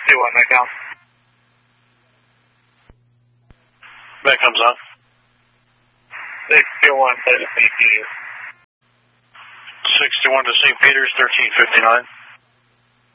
61, back down. Back comes on. 61 to St. Peter's. 61 to St. Peter's, 1359.